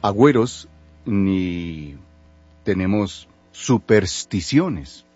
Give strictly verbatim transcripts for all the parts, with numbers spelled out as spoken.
agüeros ni tenemos supersticiones.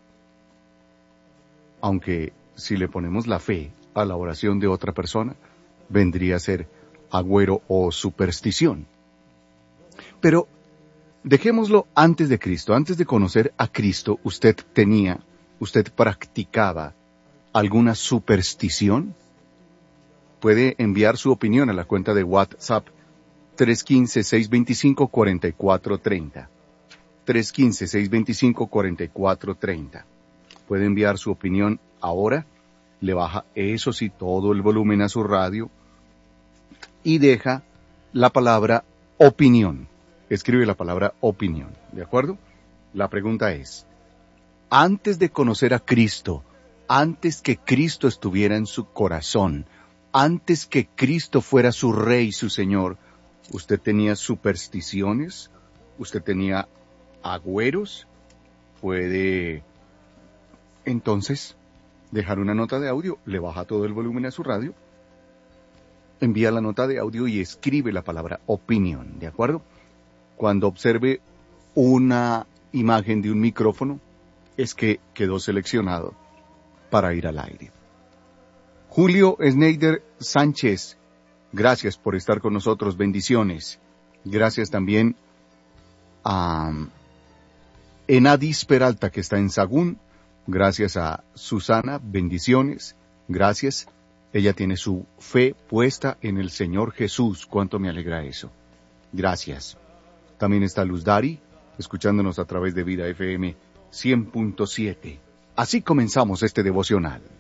Aunque si le ponemos la fe a la oración de otra persona, vendría a ser agüero o superstición. Pero dejémoslo antes de Cristo. Antes de conocer a Cristo, ¿usted tenía, usted practicaba alguna superstición? Puede enviar su opinión a la cuenta de WhatsApp tres uno cinco, seis dos cinco, cuatro cuatro tres cero. tres uno cinco, seis dos cinco, cuatro cuatro tres cero. Puede enviar su opinión ahora, le baja eso sí todo el volumen a su radio y deja la palabra opinión. Escribe la palabra opinión, ¿de acuerdo? La pregunta es, antes de conocer a Cristo, antes que Cristo estuviera en su corazón, antes que Cristo fuera su Rey, su Señor, ¿usted tenía supersticiones? ¿Usted tenía agüeros? Puede entonces dejar una nota de audio, le baja todo el volumen a su radio, envía la nota de audio y escribe la palabra opinión, ¿de acuerdo? Cuando observe una imagen de un micrófono, es que quedó seleccionado para ir al aire. Julio Schneider Sánchez, gracias por estar con nosotros, bendiciones. Gracias también a Enadis Peralta, que está en Sagún. Gracias a Susana, bendiciones, gracias. Ella tiene su fe puesta en el Señor Jesús. Cuánto me alegra eso. Gracias. También está Luz Dari, escuchándonos a través de Vida F M cien punto siete. Así comenzamos este devocional.